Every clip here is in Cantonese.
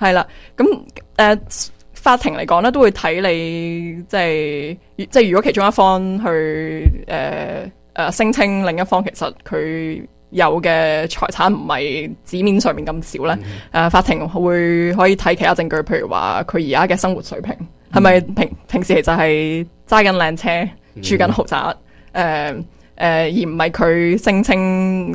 係啦，咁法庭嚟講咧，都會睇你即係如果其中一方去聲稱另一方其實佢有嘅財產唔係紙面上面咁少咧，法庭可以睇其他證據，譬如話佢而家嘅生活水平係咪平時其實係揸緊靚車、住緊豪宅，而唔係佢聲稱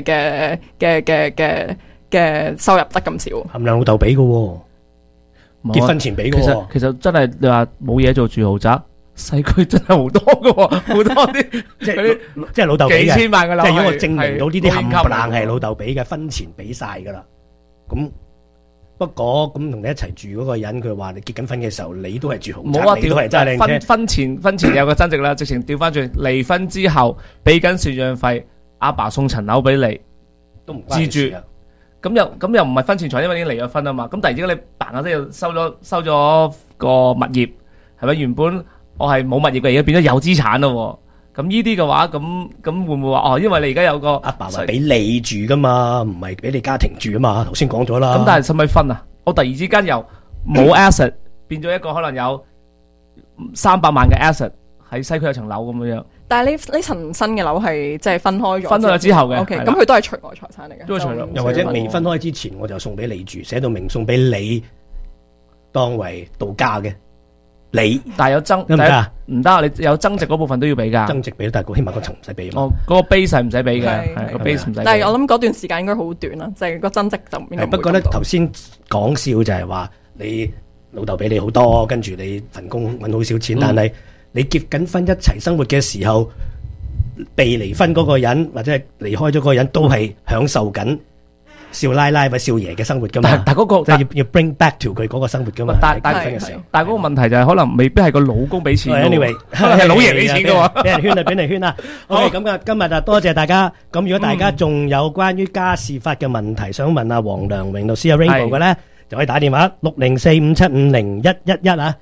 嘅收入得咁少， 含量老豆俾嘅，結婚前俾嘅。 其實真係你話冇嘢做住豪宅，西區真係好多嘅，好多啲即係老豆俾嘅， 幾千萬嘅樓。 即係如果我證明到呢啲冚唪唥係老豆俾嘅，婚前俾晒噶啦。咁不過咁同你一齊住嗰個人，佢話你結緊婚嘅時候，你都係住豪宅，你都係揸靚車。 婚前有個增值啦，直情調翻轉，離婚之後俾緊贍養費，阿爸送層樓俾你， 都唔關事啊。 咁又唔係婚前財，因為已經離咗婚啊嘛。咁突然之間你嘭下聲又收咗個物業，係咪？原本我係冇物業嘅，而家變咗有資產咯。咁呢啲嘅話，咁會唔會話因為你而家有個阿爸話俾你住噶嘛，唔係俾你家庭住啊嘛。頭先講咗啦。 咁但係使唔使分啊？我突然之間由冇 asset 變咗一個可能有300萬嘅 asset 喺西區有層樓咁樣。 但係呢層新嘅樓係即係分開咗之後嘅。 OK，咁佢都係除外財產嚟嘅。 都係除外， 又或者未分開之前，我就送俾你住，寫到明送俾你當為度假嘅。你但係有增唔得， 唔得，你有增值嗰部分都要俾噶。 增值俾，但係起碼嗰層唔使俾。 嗰個 base 係唔使俾嘅，係個 base 唔使。 但係我諗嗰段時間應該好短啦，即係個增值就唔應該。 不過咧，頭先講笑就係話你老豆俾你好多，跟住你份工搵好少錢，但係你結緊婚一齊生活嘅時候，被離婚嗰個人或者係離開咗嗰個人都係享受緊少奶奶或者少爺嘅生活噶嘛。 但係嗰個即係要 bring back to 佢嗰個生活噶嘛。 但係嗰個問題就係可能未必係個老公俾錢。 Anyway， 係老爺俾錢噶喎。 俾人圈啊，俾人圈啊。OK，咁今日多謝大家。咁如果大家仲有關於家事法嘅問題想問阿黃良榮律師阿 Rainbow 嘅咧，就可以打電話604575011啊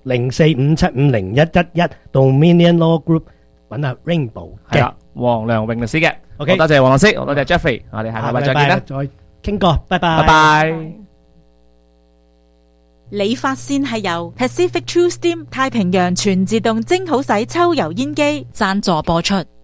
，604575011 Dominion Law Group 揾阿 Rainbow 嘅黃良榮律師嘅。 OK， 多謝黃律師，多謝 Jeffrey，我哋下禮拜再見啦， 再傾過，拜拜， 拜拜。 理髮線係由 Pacific True Steam 太平洋全自動蒸好洗抽油煙機贊助播出。